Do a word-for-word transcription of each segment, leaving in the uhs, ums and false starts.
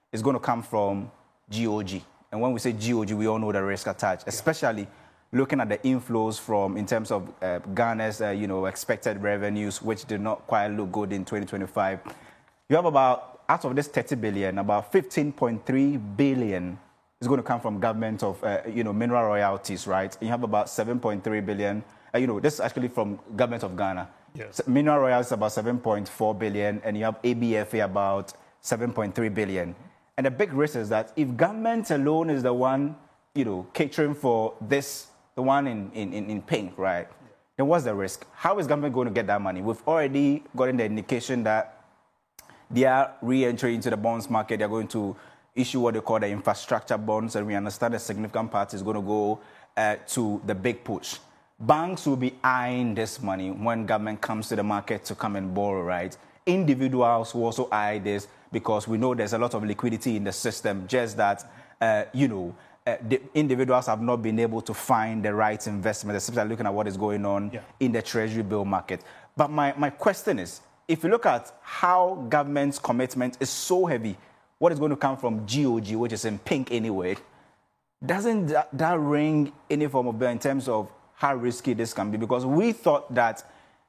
is going to come from G O G. And when we say G O G, we all know the risk attached, especially yeah. looking at the inflows from, in terms of uh, Ghana's, uh, you know, expected revenues, which did not quite look good in twenty twenty-five. You have about, out of this thirty billion, about fifteen point three billion is going to come from government of, uh, you know, mineral royalties, right? And you have about seven point three billion, uh, you know, this is actually from government of Ghana. Yes. So mineral royalties about seven point four billion, and you have A B F A about seven point three billion. And the big risk is that if government alone is the one, you know, catering for this, the one in, in, in pink, right, yeah. then what's the risk? How is government going to get that money? We've already gotten the indication that they are re-entering into the bonds market. They're going to issue what they call the infrastructure bonds, and we understand a significant part is going to go uh, to the big push. Banks will be eyeing this money when government comes to the market to come and borrow, right? Individuals will also eye this because we know there's a lot of liquidity in the system, just that, uh, you know, uh, the individuals have not been able to find the right investment, especially looking at what is going on yeah. in the treasury bill market. But my, my question is, if you look at how government's commitment is so heavy, what is going to come from G O G, which is in pink anyway, doesn't that, that ring any form of bell in terms of how risky this can be? Because we thought that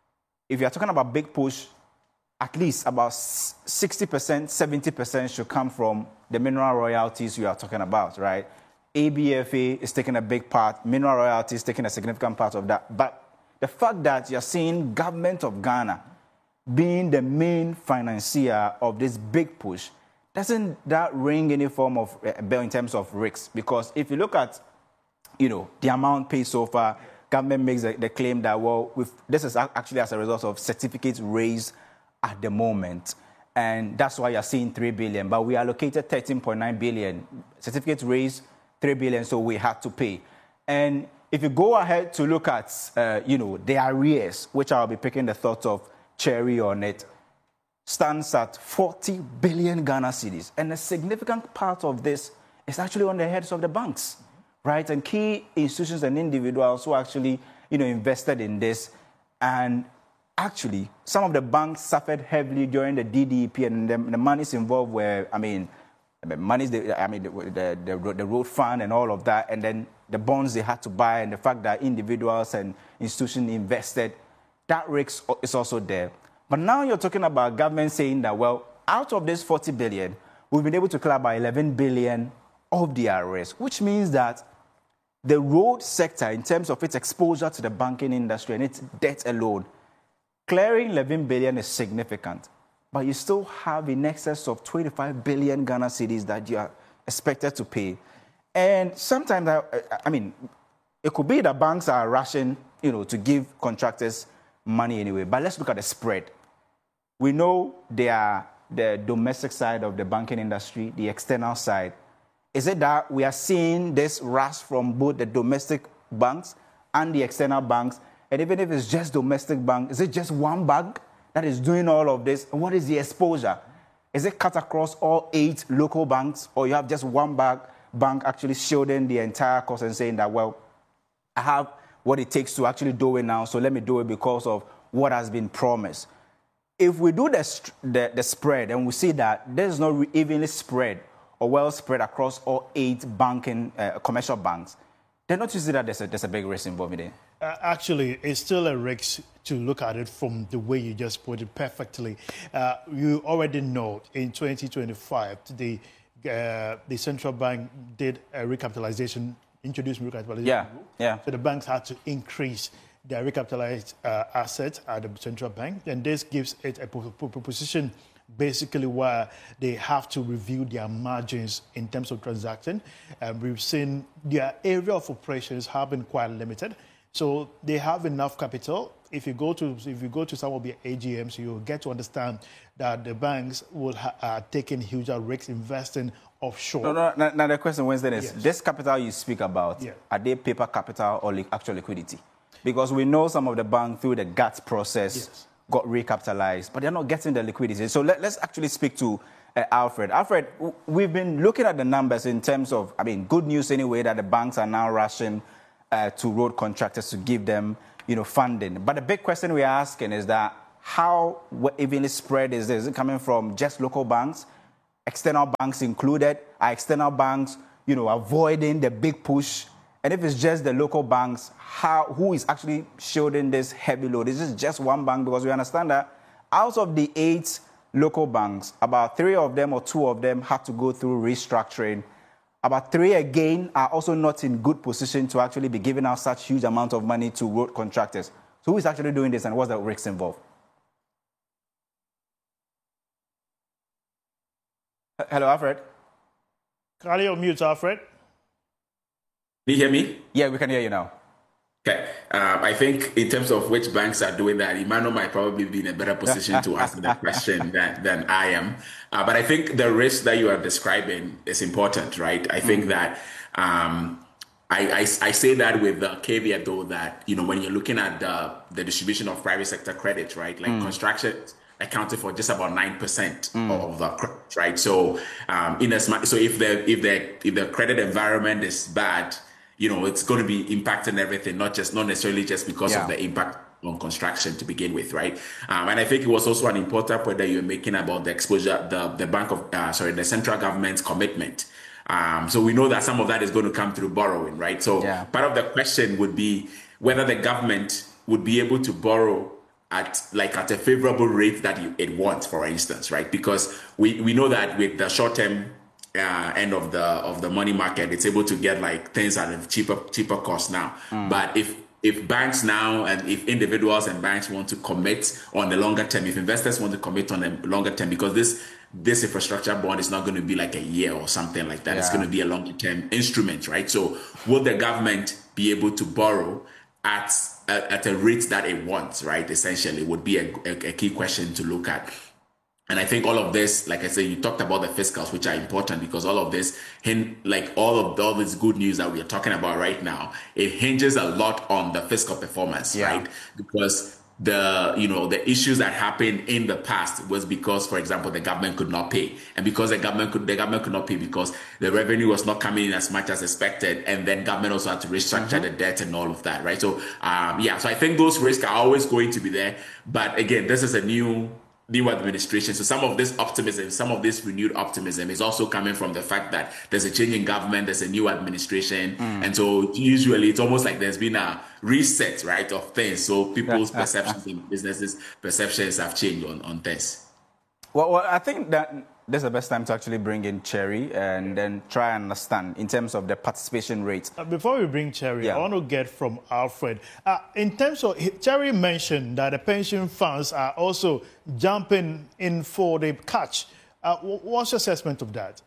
if you're talking about big push, at least about sixty percent, seventy percent should come from the mineral royalties you are talking about, right? A B F A is taking a big part, mineral royalties taking a significant part of that. But the fact that you're seeing government of Ghana being the main financier of this big push, doesn't that ring any form of uh, bell in terms of risks? Because if you look at, you know, the amount paid so far, government makes the, the claim that, well, with, this is actually as a result of certificates raised at the moment. And that's why you're seeing three billion. But we allocated thirteen point nine billion. Certificates raised three billion, so we had to pay. And if you go ahead to look at, uh, you know, the arrears, which I'll be picking the thoughts of Cherry on it, stands at forty billion Ghana cedis. And a significant part of this is actually on the heads of the banks, right? And key institutions and individuals who actually, you know, invested in this. And actually, some of the banks suffered heavily during the D D E P, and the, the monies involved were, I mean, the monies, I mean, the, the, the, the road fund and all of that, and then the bonds they had to buy, and the fact that individuals and institutions invested, that risk is also there. But now you're talking about government saying that, well, out of this forty billion, we've been able to clear about eleven billion of the risk, which means that the road sector, in terms of its exposure to the banking industry and its debt alone, clearing eleven billion is significant, but you still have in excess of twenty-five billion Ghana cedis that you are expected to pay. And sometimes, I, I mean, it could be that banks are rushing, you know, to give contractors money anyway. But let's look at the spread. We know they are the domestic side of the banking industry, the external side. Is it that we are seeing this rush from both the domestic banks and the external banks? And even if it's just domestic bank, is it just one bank that is doing all of this? And what is the exposure? Is it cut across all eight local banks, or you have just one bank, bank actually shielding the entire cost and saying that, well, I have what it takes to actually do it now, so let me do it because of what has been promised. If we do the, the, the spread and we see that there's not evenly spread or well spread across all eight banking, uh, commercial banks, then don't you see that there's a, there's a big risk involved in it? Uh, actually, it's still a risk to look at it from the way you just put it perfectly. Uh, you already know in twenty twenty-five, the, uh, the central bank did a recapitalization, introduced recapitalization. Yeah, yeah. So the banks had to increase their recapitalized uh, assets at the central bank, and this gives it a proposition basically where they have to review their margins in terms of transaction. Um, we've seen their area of operations have been quite limited, so they have enough capital. If you go to if you go to some of the A G Ms, you'll get to understand that the banks will ha uh, taking huge risks investing offshore. No, no, no, now the question, Wednesday, is yes. this capital you speak about, yeah. are they paper capital or li actual liquidity? Because we know some of the banks through the G A T process yes. got recapitalized, but they're not getting the liquidity. So let, let's actually speak to uh, Alfred. Alfred, we've been looking at the numbers in terms of, I mean, good news anyway that the banks are now rushing uh, to road contractors to give them, you know, funding. But the big question we're asking is that how evenly spread is this? Is it coming from just local banks? external banks included? Are external banks, you know, avoiding the big push? And if it's just the local banks, how who is actually shielding this heavy load? Is it just one bank? Because we understand that out of the eight local banks, about three of them or two of them have to go through restructuring. About three again are also not in good position to actually be giving out such huge amount of money to road contractors. So who is actually doing this and what's the risks involved? Hello, Alfred. Can you mute, Alfred? Can you hear me? Yeah, we can hear you now. Okay. Um, I think in terms of which banks are doing that, Emmanuel might probably be in a better position to answer that question than, than I am. Uh, but I think the risk that you are describing is important, right? I think mm. that um, I, I, I say that with the caveat, though, that, you know, when you're looking at the, the distribution of private sector credit, right, like mm. construction accounted for just about nine percent mm. of the credit, right? So, um, in as much, so if the if the if the credit environment is bad, you know, it's going to be impacting everything, not just not necessarily just because yeah. of the impact on construction to begin with, right? Um, and I think it was also an important point that you're making about the exposure, the the bank of uh, sorry, the central government's commitment. Um, so we know that some of that is going to come through borrowing, right? So yeah. part of the question would be whether the government would be able to borrow at like at a favorable rate that you, it wants, for instance, right? Because we, we know that with the short-term uh, end of the of the money market, it's able to get like things at a cheaper cheaper cost now. Mm. But if if banks now and if individuals and banks want to commit on the longer term, if investors want to commit on the longer term, because this this infrastructure bond is not going to be like a year or something like that. Yeah. It's going to be a longer term instrument, right? So will the government be able to borrow at at a rate that it wants, right? Essentially would be a, a, a key question to look at. And I think all of this, like I said, you talked about the fiscals, which are important because all of this, like all of all this good news that we are talking about right now, it hinges a lot on the fiscal performance, yeah. right? Because the, you know, the issues that happened in the past was because, for example, the government could not pay. And because the government could, the government could not pay because the revenue was not coming in as much as expected. And then government also had to restructure mm-hmm. the debt and all of that, right? So, um, yeah, so I think those risks are always going to be there. But again, this is a new new administration. So some of this optimism, some of this renewed optimism is also coming from the fact that there's a change in government, there's a new administration. Mm. And so usually it's almost like there's been a reset, right, of things. So people's perceptions in businesses, perceptions have changed on, on this. Well, well, I think that this is the best time to actually bring in Cherry and then try and understand in terms of the participation rate. Uh, before we bring Cherry, yeah. I want to get from Alfred. Uh, in terms of, Cherry mentioned that the pension funds are also jumping in for the catch. Uh, what's your assessment of that?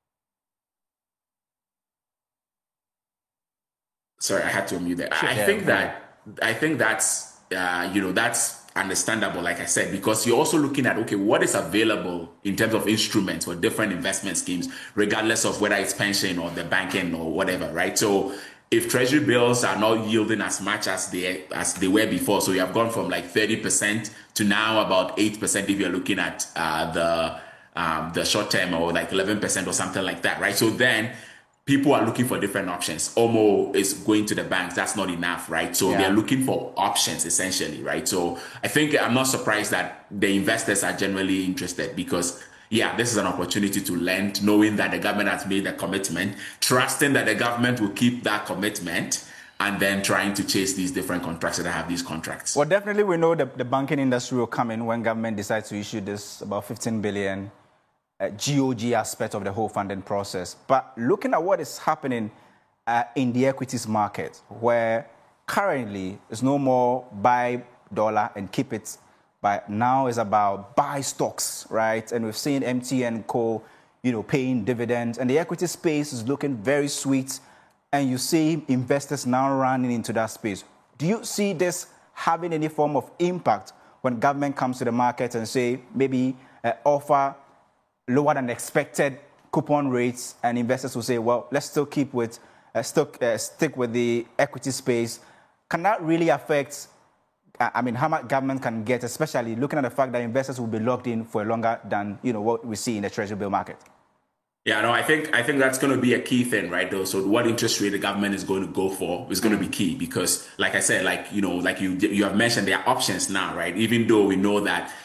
Sorry, I had to unmute that. Sure. I yeah, think yeah. that, I think that's, uh, you know, that's understandable, like I said, because you're also looking at, okay, what is available in terms of instruments for different investment schemes, regardless of whether it's pension or the banking or whatever, right? So if treasury bills are not yielding as much as they as they were before, so you have gone from like thirty percent to now about eight percent if you're looking at uh, the um, the short term, or like eleven percent or something like that, right? So then people are looking for different options. O M O is going to the banks. That's not enough, right? So yeah. they're looking for options, essentially, right? So I think I'm not surprised that the investors are generally interested because, yeah, this is an opportunity to lend, knowing that the government has made a commitment, trusting that the government will keep that commitment, and then trying to chase these different contracts that have these contracts. Well, definitely we know that the banking industry will come in when government decides to issue this about fifteen billion Uh, G O G aspect of the whole funding process. But looking at what is happening uh, in the equities market, where currently it's no more buy dollar and keep it, but now it's about buy stocks, right? And we've seen M T N Co, you know, paying dividends, and the equity space is looking very sweet, and you see investors now running into that space. Do you see this having any form of impact when government comes to the market and say maybe uh, offer lower than expected coupon rates, and investors will say, well, let's still keep with, uh, still, uh, stick with the equity space? Can that really affect, uh, I mean, how much government can get, especially looking at the fact that investors will be locked in for longer than, you know, what we see in the treasury bill market? Yeah, no, I think I think that's going to be a key thing, right? Though, so what interest rate the government is going to go for is going mm. to be key because, like I said, like you know, like you you have mentioned, there are options now, right? Even though we know that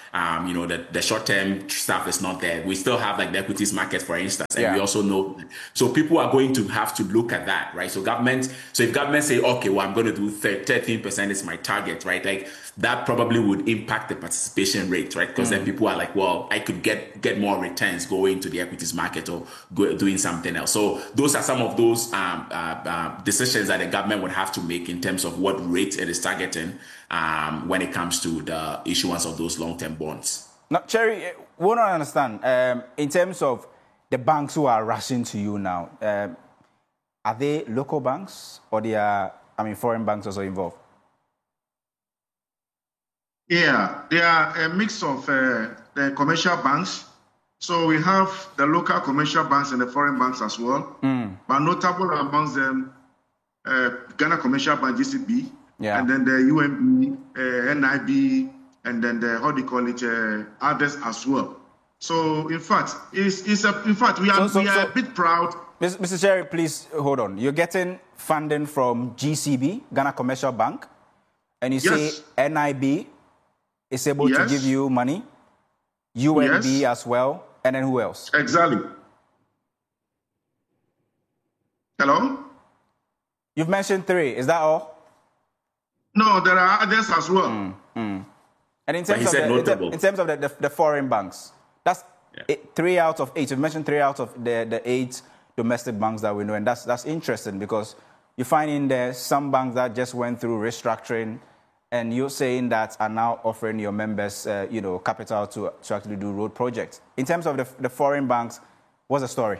um, you know, the, the short-term stuff is not there. We still have like the equities market, for instance, and Yeah. we also know. So people are going to have to look at that, right? So government, so if government say, okay, well, I'm going to do thirteen percent is my target, right? Like that probably would impact the participation rate, right? Because mm. then people are like, well, I could get get more returns going to the equities market or go, doing something else. So those are some of those um, uh, uh, decisions that the government would have to make in terms of what rate it is targeting um, when it comes to the issuance of those long-term bonds. Now, Cherry, we don't understand. Um, in terms of the banks who are rushing to you now, um, are they local banks or they are, I mean, foreign banks also involved? Yeah, they are a mix of uh, the commercial banks. So we have the local commercial banks and the foreign banks as well. Mm. But notable amongst them, uh, Ghana Commercial Bank, G C B, yeah. and then the U N B, uh, N I B, and then the, how do you call it, uh, others as well. So in fact, it's, it's a, in fact, we are, so, so, we are so, a bit proud. Mister Cherry, please hold on. You're getting funding from G C B, Ghana Commercial Bank, and you yes. say N I B is able yes. to give you money, U N B yes. as well, and then who else? Exactly. Hello? You've mentioned three. Is that all? No, there are others as well. Mm, mm. And in terms of, the, in, ter- in terms of the, the, the foreign banks, that's yeah. eight, three out of eight. You've mentioned three out of the, the eight domestic banks that we know, and that's that's interesting because you find in there some banks that just went through restructuring, and you're saying that are now offering your members, uh, you know, capital to, to actually do road projects. In terms of the, the foreign banks, what's the story?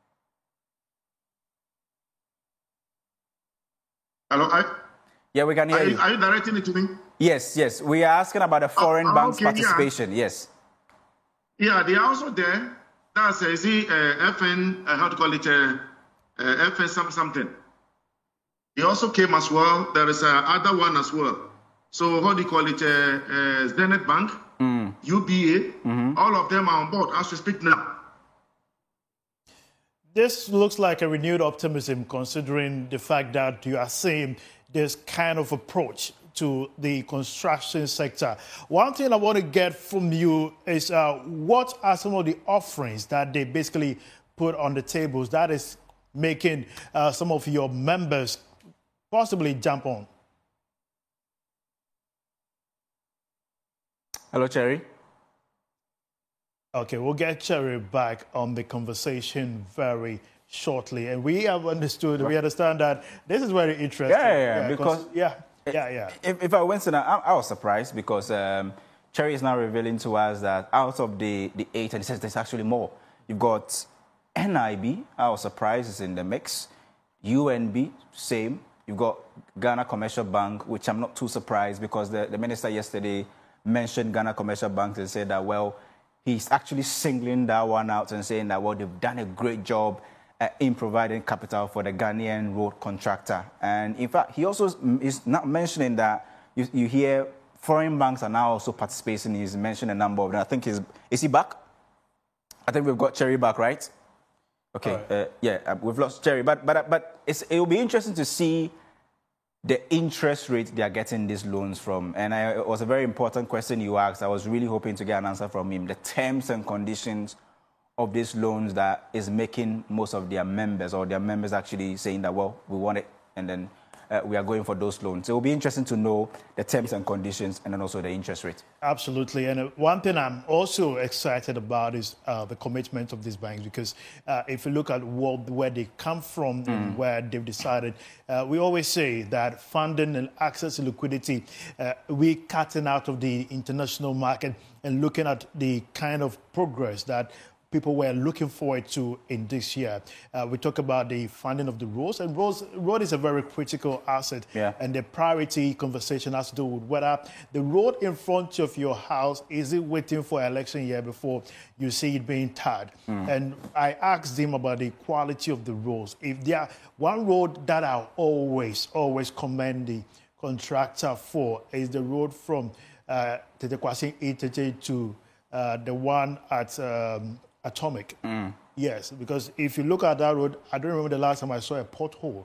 Hello, I... Yeah, we can hear are you, you. Are you directing it to me? Yes, yes. We are asking about the foreign oh, banks' okay, participation, yeah. yes. Yeah, they are also there. That's, uh, see, uh, F N, uh, how to call it, uh, uh, F N some, something. They also came as well. There is uh, other one as well. So how do you call it? Uh, uh, Zenith Bank, mm. U B A, mm-hmm. all of them are on board as we speak now. This looks like a renewed optimism considering the fact that you are seeing this kind of approach to the construction sector. One thing I want to get from you is uh, what are some of the offerings that they basically put on the tables that is making uh, some of your members possibly jump on? Hello, Cherry. Okay, we'll get Cherry back on the conversation very shortly. And we have understood, we understand that this is very interesting. Yeah, yeah, yeah because... Yeah, yeah, yeah. If, if I went to that, I, I was surprised because um, Cherry is now revealing to us that out of the, the eight, and he says there's actually more. You've got N I B, I was surprised, is in the mix. U N B, same. You've got Ghana Commercial Bank, which I'm not too surprised because the, the minister yesterday mentioned Ghana Commercial Bank and said that, well, he's actually singling that one out and saying that, well, they've done a great job uh, in providing capital for the Ghanaian road contractor. And in fact, he also is not mentioning that you, you hear foreign banks are now also participating. He's mentioned a number of them. I think he's, is he back? I think we've got Cherry back, right? Okay, right. Uh, yeah, uh, we've lost Cherry. But, but, but it's, it will be interesting to see the interest rate they are getting these loans from. And I, it was a very important question you asked. I was really hoping to get an answer from him. The terms and conditions of these loans that is making most of their members or their members actually saying that, well, we want it, and then uh, we are going for those loans. It will be interesting to know the terms and conditions and then also the interest rate. Absolutely. And uh, one thing I'm also excited about is uh, the commitment of these banks, because uh, if you look at what, where they come from mm. and where they've decided, uh, we always say that funding and access to liquidity, uh, we're cutting out of the international market and looking at the kind of progress that people were looking forward to in this year. Uh, we talk about the funding of the roads, and roads, road is a very critical asset. Yeah. And the priority conversation has to do with whether the road in front of your house, is it waiting for election year before you see it being tarred? Mm. And I asked him about the quality of the roads. If there are one road that I always, always commend the contractor for is the road from uh, Tetekwasi Iteje to uh, the one at um, Atomic. Mm. Yes, because if you look at that road, I don't remember the last time I saw a pothole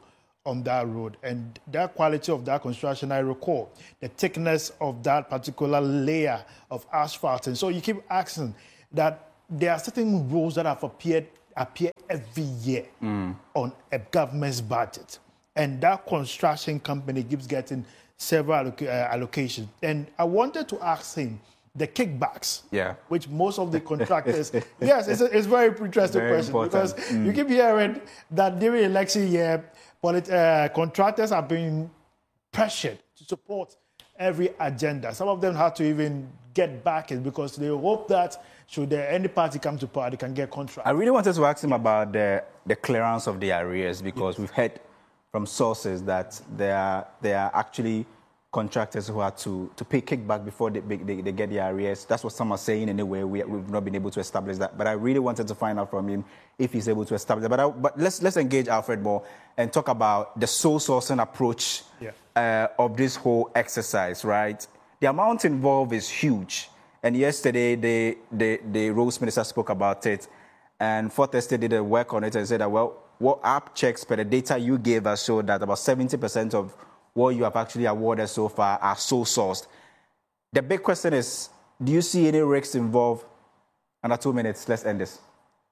on that road. And that quality of that construction, I recall the thickness of that particular layer of asphalt. And so you keep asking that there are certain rules that have appeared appear every year mm. on a government's budget. And that construction company keeps getting several alloc- uh, allocations. And I wanted to ask him, the kickbacks, yeah. which most of the contractors, yes, it's a it's very interesting very question important. because mm. you keep hearing that during election year, polit- uh, contractors are being pressured to support every agenda. Some of them have to even get back it because they hope that should there any party come to power, they can get contracts. I really wanted to ask him about the, the clearance of the arrears because yes. we've heard from sources that there are, there are actually contractors who had to, to pay kickback before they, they, they get the arrears. That's what some are saying anyway. We, we've not been able to establish that. But I really wanted to find out from him if he's able to establish that. But, I, but let's, let's engage Alfred more and talk about the sole sourcing approach yeah. uh, of this whole exercise, right? The amount involved is huge. And yesterday, the, the, the Roads Minister spoke about it. And Fourth Estate did a work on it and said that, well, what app checks per the data you gave us showed that about seventy percent of what you have actually awarded so far are sole sourced. The big question is, do you see any risks involved? Under two minutes, let's end this.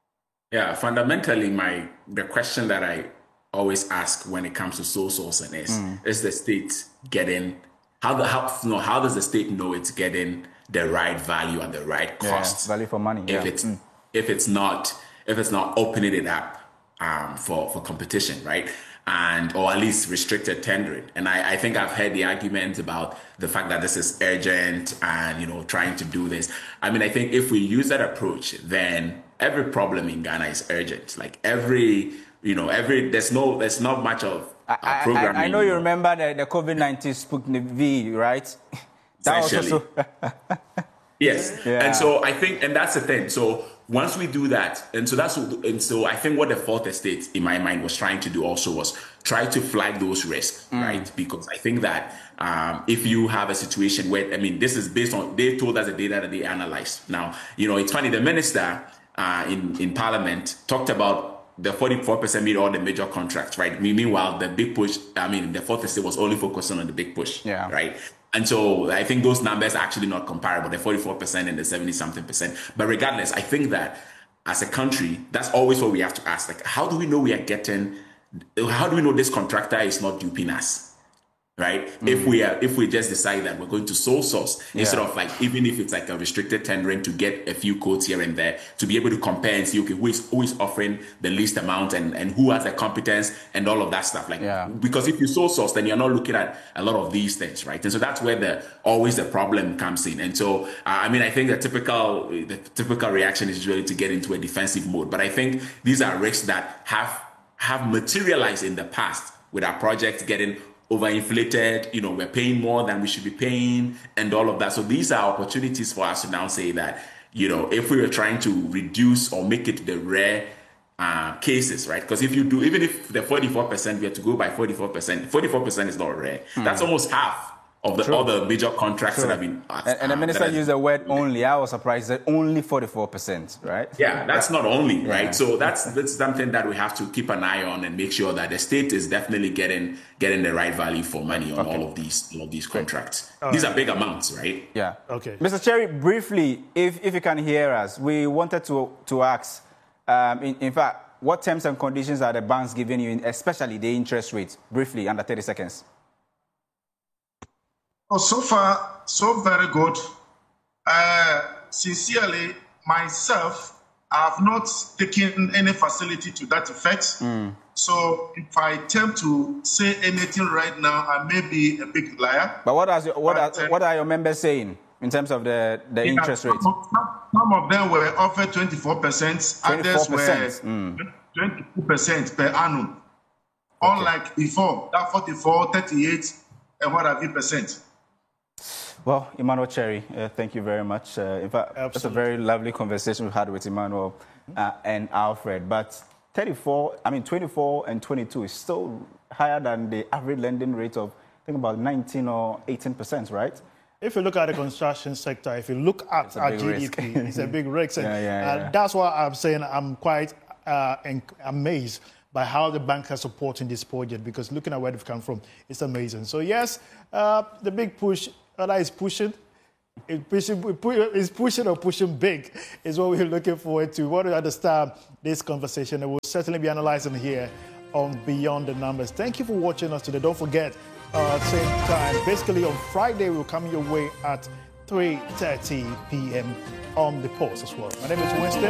Yeah, fundamentally, my the question that I always ask when it comes to sole sourcing is, mm. is the state getting, how, the, how, no, how does the state know it's getting the right value and the right cost? Yeah, value for money. If, yeah. it's, mm. if, it's not, if it's not opening it up um, for, for competition, right? And or at least restricted tendering. And I, I think I've heard the argument about the fact that this is urgent and, you know, trying to do this. I mean, I think if we use that approach, then every problem in Ghana is urgent. Like every, you know, every, there's no, there's not much of I, programming. I, I know you remember the, the COVID nineteen Sputnik V, right? That was also... Yes. Yeah. And so I think, and that's the thing. So once we do that, and so that's, and so I think what the Fourth Estate, in my mind, was trying to do also was try to flag those risks, mm. right? Because I think that um, if you have a situation where, I mean, this is based on, they told us the data that they analyzed. Now, you know, it's funny, the minister uh, in, in Parliament talked about the forty-four percent made all the major contracts, right? Meanwhile, the big push, I mean, the Fourth Estate was only focusing on the big push, yeah. right? And so I think those numbers are actually not comparable, the forty-four percent and the seventy something percent. But regardless, I think that as a country, that's always what we have to ask. Like, how do we know we are getting, how do we know this contractor is not duping us? Right? Mm-hmm. If we are, if we just decide that we're going to sole source yeah. instead of like, even if it's like a restricted tendering to get a few quotes here and there, to be able to compare and see, okay, who is, who is offering the least amount and, and who has the competence and all of that stuff. Like, yeah. because if you sole source, then you're not looking at a lot of these things, right? And so that's where the, always the problem comes in. And so, uh, I mean, I think the typical, the typical reaction is usually to get into a defensive mode. But I think these are risks that have, have materialized in the past with our projects getting overinflated, you know, we're paying more than we should be paying and all of that. So these are opportunities for us to now say that, you know, if we were trying to reduce or make it the rare uh, cases, right? Because if you do, even if the forty-four percent, we have to go by forty-four percent, forty-four percent is not rare. Mm. That's almost half of the True. other major contracts True. that have been asked. And, and the minister used the word only. I was surprised that only forty-four percent, right? Yeah, that's not only, right? Yeah. So that's that's something that we have to keep an eye on and make sure that the state is definitely getting getting the right value for money on okay. all of these all of these contracts. All these right. are big amounts, right? Yeah. Okay. Mister Cherry, briefly, if if you can hear us, we wanted to to ask, um, in, in fact, what terms and conditions are the banks giving you, especially the interest rates? Briefly, under thirty seconds. Oh, so far, so very good. Uh, sincerely, myself, I have not taken any facility to that effect. Mm. So if I attempt to say anything right now, I may be a big liar. But what, are, what, but, are, uh, what are your members saying in terms of the, the yeah, interest rate? Some, some of them were offered twenty-four percent, others were mm. twenty-two percent per annum. Okay. Unlike before, that forty-four, thirty-eight, and what have you percent. Well, Emmanuel Cherry, uh, thank you very much. Uh, in fact, Absolutely. It's a very lovely conversation we had with Emmanuel uh, and Alfred. But thirty-four, I mean, twenty-four and twenty-two is still higher than the average lending rate of, I think, about nineteen or eighteen percent, right? If you look at the construction sector, if you look at our G D P, it's a big risk. yeah, yeah, yeah. Uh, that's why I'm saying I'm quite uh, amazed by how the banks are supporting this project, because looking at where they've come from, it's amazing. So yes, uh, the big push, whether it's pushing, it's pushing, it's pushing or pushing big is what we're looking forward to. We want to understand this conversation, and we'll certainly be analyzing here on Beyond the Numbers. Thank you for watching us today. Don't forget, uh, same time, basically on Friday, we'll come your way at three thirty p m on the Pulse as well. My name is Winston.